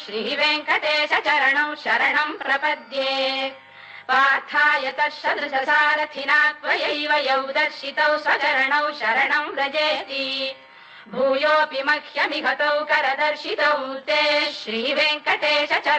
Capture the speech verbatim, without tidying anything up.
श्रीवेङ्कटेश चरणौ शरणं प्रपद्ये पार्थाय तत्सदृशसारथिना त्वयैव यौ दर्शितौ स्वचरणौ शरणं व्रजेति भूयोऽपि मह्यमिहतौ करदर्शितौ ते श्रीवेङ्कटेश